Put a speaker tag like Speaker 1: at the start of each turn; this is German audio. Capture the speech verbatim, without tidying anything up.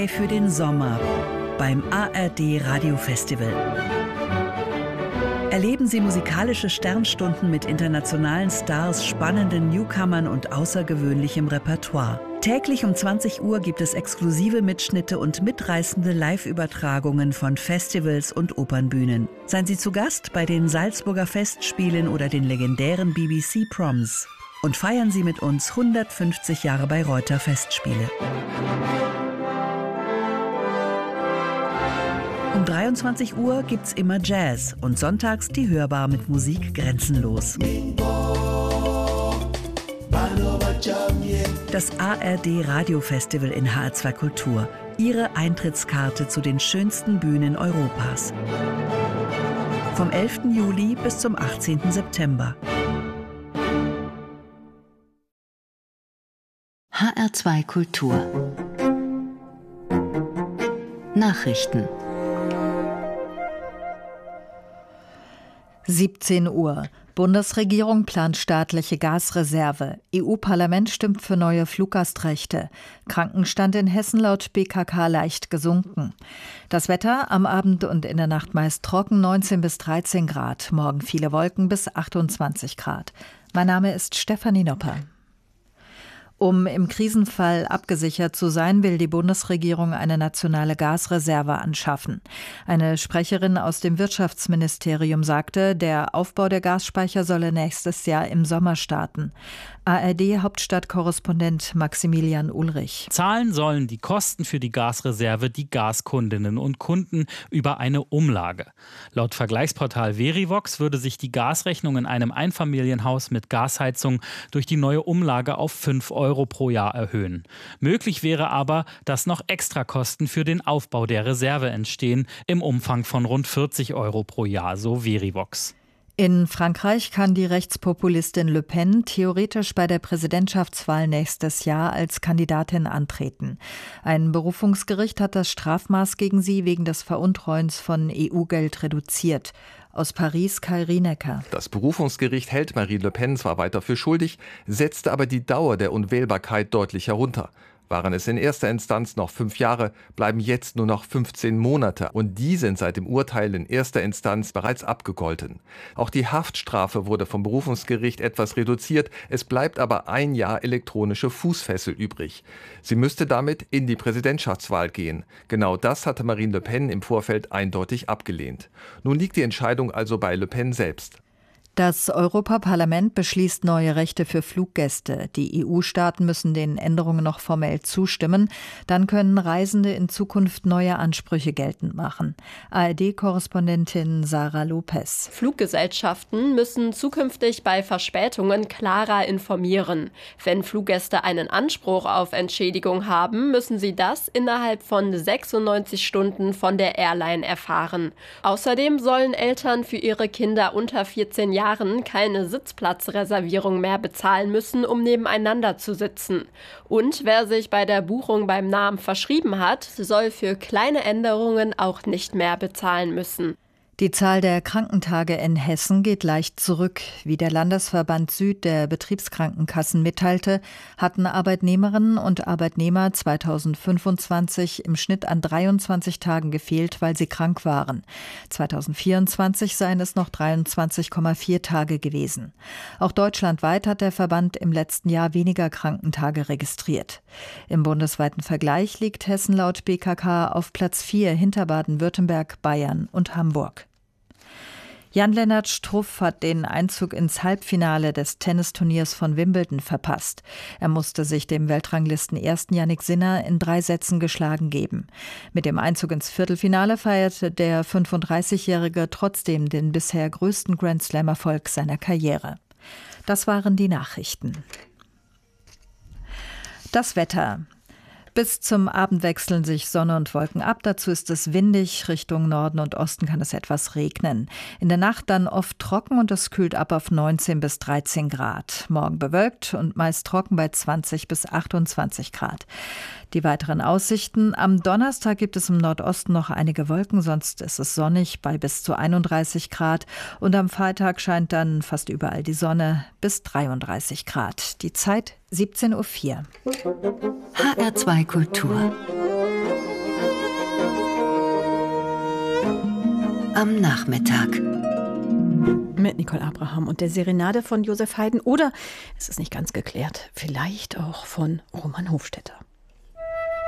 Speaker 1: frei für den Sommer beim A R D Radiofestival. Erleben Sie musikalische Sternstunden mit internationalen Stars, spannenden Newcomern und außergewöhnlichem Repertoire. Täglich um zwanzig Uhr gibt es exklusive Mitschnitte und mitreißende Live-Übertragungen von Festivals und Opernbühnen. Seien Sie zu Gast bei den Salzburger Festspielen oder den legendären B B C Proms. Und feiern Sie mit uns hundertfünfzig Jahre Bayreuther Festspiele. Um dreiundzwanzig Uhr gibt's immer Jazz und sonntags die Hörbar mit Musik grenzenlos. Das A R D Radiofestival in H R zwei Kultur. Ihre Eintrittskarte zu den schönsten Bühnen Europas. Vom elften Juli bis zum achtzehnten September.
Speaker 2: H R zwei Kultur. Nachrichten.
Speaker 3: siebzehn Uhr. Bundesregierung plant staatliche Gasreserve. E U-Parlament stimmt für neue Fluggastrechte. Krankenstand in Hessen laut B K K leicht gesunken. Das Wetter am Abend und in der Nacht meist trocken, neunzehn bis dreizehn Grad. Morgen viele Wolken bis achtundzwanzig Grad. Mein Name ist Stefanie Nopper. Um im Krisenfall abgesichert zu sein, will die Bundesregierung eine nationale Gasreserve anschaffen. Eine Sprecherin aus dem Wirtschaftsministerium sagte, der Aufbau der Gasspeicher solle nächstes Jahr im Sommer starten. A R D-Hauptstadtkorrespondent Maximilian Ulrich.
Speaker 4: Zahlen sollen die Kosten für die Gasreserve die Gaskundinnen und Kunden über eine Umlage. Laut Vergleichsportal Verivox würde sich die Gasrechnung in einem Einfamilienhaus mit Gasheizung durch die neue Umlage auf fünf Euro pro Jahr erhöhen. Möglich wäre aber, dass noch Extrakosten für den Aufbau der Reserve entstehen, im Umfang von rund vierzig Euro pro Jahr, so Verivox.
Speaker 3: In Frankreich kann die Rechtspopulistin Le Pen theoretisch bei der Präsidentschaftswahl nächstes Jahr als Kandidatin antreten. Ein Berufungsgericht hat das Strafmaß gegen sie wegen des Veruntreuens von E U-Geld reduziert. Aus Paris Kai Rienecker.
Speaker 5: Das Berufungsgericht hält Marine Le Pen zwar weiter für schuldig, setzte aber die Dauer der Unwählbarkeit deutlich herunter. Waren es in erster Instanz noch fünf Jahre, bleiben jetzt nur noch fünfzehn Monate und die sind seit dem Urteil in erster Instanz bereits abgegolten. Auch die Haftstrafe wurde vom Berufungsgericht etwas reduziert, es bleibt aber ein Jahr elektronische Fußfessel übrig. Sie müsste damit in die Präsidentschaftswahl gehen. Genau das hatte Marine Le Pen im Vorfeld eindeutig abgelehnt. Nun liegt die Entscheidung also bei Le Pen selbst.
Speaker 3: Das Europaparlament beschließt neue Rechte für Fluggäste. Die E U-Staaten müssen den Änderungen noch formell zustimmen. Dann können Reisende in Zukunft neue Ansprüche geltend machen. A R D-Korrespondentin Sarah Lopez.
Speaker 6: Fluggesellschaften müssen zukünftig bei Verspätungen klarer informieren. Wenn Fluggäste einen Anspruch auf Entschädigung haben, müssen sie das innerhalb von sechsundneunzig Stunden von der Airline erfahren. Außerdem sollen Eltern für ihre Kinder unter vierzehn Jahren keine Sitzplatzreservierung mehr bezahlen müssen, um nebeneinander zu sitzen. Und wer sich bei der Buchung beim Namen verschrieben hat, soll für kleine Änderungen auch nicht mehr bezahlen müssen.
Speaker 3: Die Zahl der Krankentage in Hessen geht leicht zurück. Wie der Landesverband Süd der Betriebskrankenkassen mitteilte, hatten Arbeitnehmerinnen und Arbeitnehmer zweitausendfünfundzwanzig im Schnitt an dreiundzwanzig Tagen gefehlt, weil sie krank waren. zweitausendvierundzwanzig seien es noch dreiundzwanzig Komma vier Tage gewesen. Auch deutschlandweit hat der Verband im letzten Jahr weniger Krankentage registriert. Im bundesweiten Vergleich liegt Hessen laut B K K auf Platz vier hinter Baden-Württemberg, Bayern und Hamburg. Jan-Lennart Struff hat den Einzug ins Halbfinale des Tennisturniers von Wimbledon verpasst. Er musste sich dem Weltranglisten-Ersten Jannik Sinner in drei Sätzen geschlagen geben. Mit dem Einzug ins Viertelfinale feierte der fünfunddreißigjährige trotzdem den bisher größten Grand-Slam-Erfolg seiner Karriere. Das waren die Nachrichten. Das Wetter. Bis zum Abend wechseln sich Sonne und Wolken ab. Dazu ist es windig. Richtung Norden und Osten kann es etwas regnen. In der Nacht dann oft trocken und es kühlt ab auf neunzehn bis dreizehn Grad. Morgen bewölkt und meist trocken bei zwanzig bis achtundzwanzig Grad. Die weiteren Aussichten. Am Donnerstag gibt es im Nordosten noch einige Wolken, sonst ist es sonnig bei bis zu einunddreißig Grad. Und am Freitag scheint dann fast überall die Sonne bis dreiunddreißig Grad. Die Zeit siebzehn Uhr vier.
Speaker 2: H R zwei Kultur. am Nachmittag.
Speaker 7: Mit Nicole Abraham und der Serenade von Josef Haydn oder, es ist nicht ganz geklärt, vielleicht auch von Roman Hofstetter.